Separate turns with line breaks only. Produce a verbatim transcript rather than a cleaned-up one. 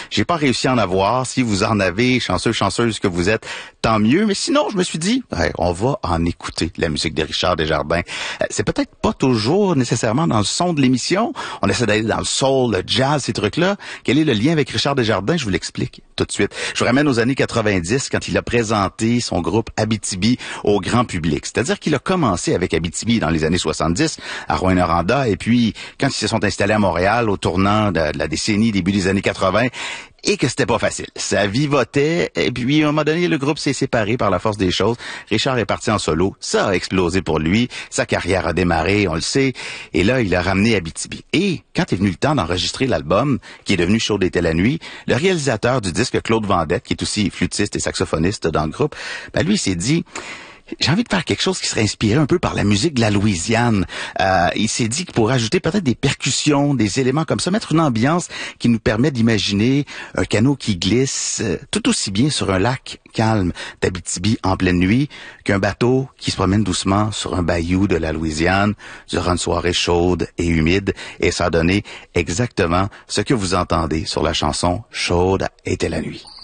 J'ai pas réussi à en avoir. Si vous en avez, chanceux, chanceuse que vous êtes, tant mieux. Mais sinon, je me suis dit, ouais, on va en écouter la musique de Richard Desjardins. Euh, c'est peut-être pas toujours nécessairement dans le son de l'émission. On essaie d'aller dans le soul, le jazz, ces trucs-là. Quel est le lien avec Richard Desjardins? Je vous l'explique tout de suite. Je vous ramène aux années quatre-vingt-dix quand il a présenté son groupe Abitibi au grand public. C'est-à-dire qu'il a commencé avec Abitibi dans les années soixante-dix à Rouyn-Noranda et puis quand ils se sont installés à Montréal au tournant de, de la décennie, début des années quatre-vingts, et que c'était pas facile. Ça vivotait, et puis à un moment donné, le groupe s'est séparé par la force des choses. Richard est parti en solo, ça a explosé pour lui, sa carrière a démarré, on le sait, et là, il a ramené Abitibi. Et quand est venu le temps d'enregistrer l'album, qui est devenu Chaude était la nuit, le réalisateur du disque, Claude Vendette, qui est aussi flûtiste et saxophoniste dans le groupe, ben lui, il s'est dit... J'ai envie de faire quelque chose qui serait inspiré un peu par la musique de la Louisiane. Euh, il s'est dit qu'il pourrait ajouter peut-être des percussions, des éléments comme ça, mettre une ambiance qui nous permet d'imaginer un canot qui glisse euh, tout aussi bien sur un lac calme d'Abitibi en pleine nuit qu'un bateau qui se promène doucement sur un bayou de la Louisiane durant une soirée chaude et humide. Et ça a donné exactement ce que vous entendez sur la chanson Chaude était la nuit.